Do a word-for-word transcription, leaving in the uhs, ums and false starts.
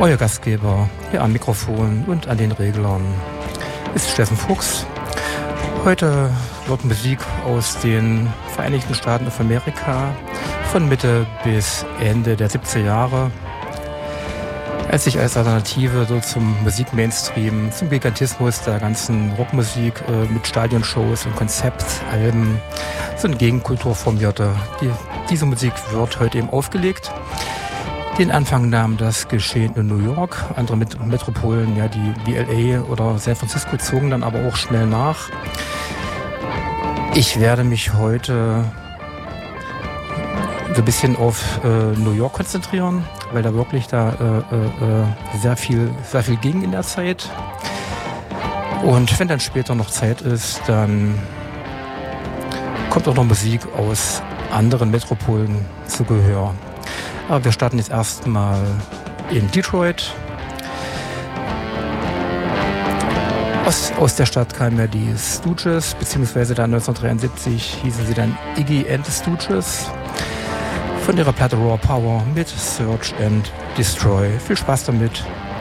Euer Gastgeber hier am Mikrofon und an den Reglern ist Steffen Fuchs. Heute wird Musik aus den Vereinigten Staaten of Amerika von Mitte bis Ende der siebziger Jahre, als sich als Alternative so zum Musik-Mainstream, zum Gigantismus der ganzen Rockmusik äh, mit Stadionshows und Konzeptalben so eine Gegenkultur formierte. Die, diese Musik wird heute eben aufgelegt. Den Anfang nahm das Geschehen in New York. Andere Met- Metropolen, ja, die wie L A oder San Francisco, zogen dann aber auch schnell nach. Ich werde mich heute so ein bisschen auf äh, New York konzentrieren, weil da wirklich da äh, äh, sehr viel, sehr viel ging in der Zeit. Und wenn dann später noch Zeit ist, dann kommt auch noch Musik aus anderen Metropolen zu Gehör. Aber wir starten jetzt erstmal in Detroit. Aus, aus der Stadt kamen ja die Stooges, beziehungsweise dann neunzehnhundertdreiundsiebzig hießen sie dann Iggy and the Stooges. Von ihrer Platte Raw Power mit Search and Destroy. Viel Spaß damit.